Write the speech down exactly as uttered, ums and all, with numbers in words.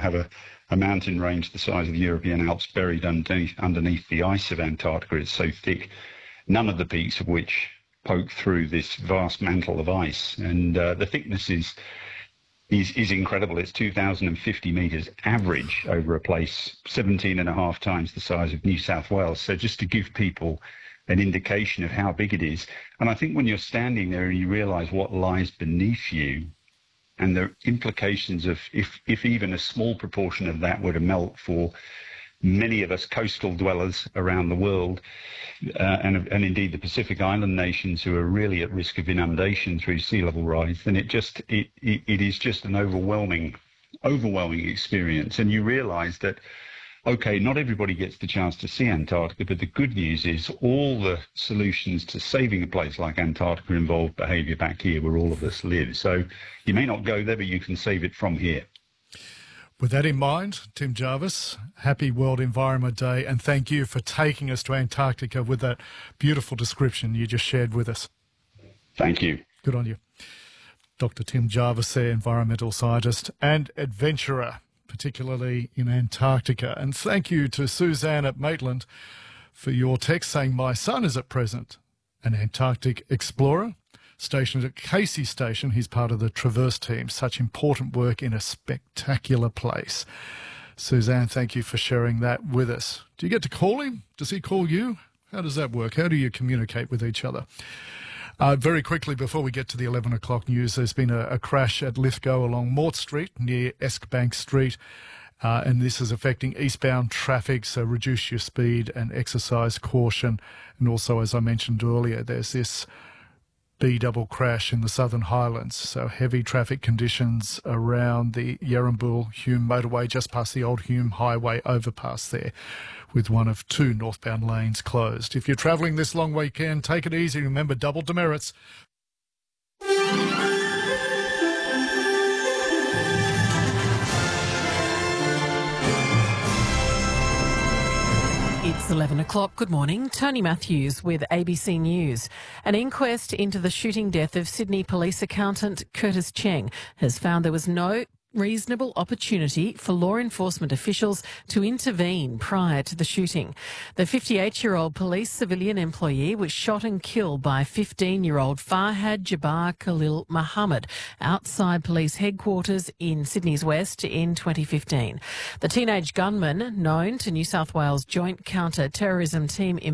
have a, a mountain range the size of the European Alps buried underneath, underneath the ice of Antarctica. It's so thick, none of the peaks of which poke through this vast mantle of ice. And uh, the thickness is, is, is incredible. It's two thousand fifty metres average over a place seventeen and a half times the size of New South Wales. So just to give people an indication of how big it is. And I think when you're standing there and you realise what lies beneath you and the implications of if, if even a small proportion of that were to melt for many of us coastal dwellers around the world, uh, and, and indeed the Pacific Island nations who are really at risk of inundation through sea level rise, then it just it, it, it is just an overwhelming, overwhelming experience. And you realise that, okay, not everybody gets the chance to see Antarctica, but the good news is all the solutions to saving a place like Antarctica involve behaviour back here where all of us live. So you may not go there, but you can save it from here. With that in mind, Tim Jarvis, happy World Environment Day, and thank you for taking us to Antarctica with that beautiful description you just shared with us. Thank you. Good on you. Doctor Tim Jarvis there, environmental scientist and adventurer, particularly in Antarctica. And thank you to Suzanne at Maitland for your text saying, my son is at present an Antarctic explorer stationed at Casey Station. He's part of the Traverse team. Such important work in a spectacular place. Suzanne, thank you for sharing that with us. Do you get to call him? Does he call you? How does that work? How do you communicate with each other? Uh, very quickly, before we get to the eleven o'clock news, there's been a, a crash at Lithgow along Mort Street near Eskbank Street, uh, and this is affecting eastbound traffic, so reduce your speed and exercise caution. And also, as I mentioned earlier, there's this B-double crash in the Southern Highlands, so heavy traffic conditions around the Yarrambool-Hume motorway just past the old Hume Highway overpass there, with one of two northbound lanes closed. If you're travelling this long weekend, take it easy. Remember, double demerits. It's eleven o'clock. Good morning. Tony Matthews with A B C News. An inquest into the shooting death of Sydney police accountant Curtis Cheng has found there was no reasonable opportunity for law enforcement officials to intervene prior to the shooting. The fifty-eight-year-old police civilian employee was shot and killed by fifteen-year-old Farhad Jabbar Khalil Muhammad outside police headquarters in Sydney's West in twenty fifteen. The teenage gunman, known to New South Wales Joint Counter-Terrorism Team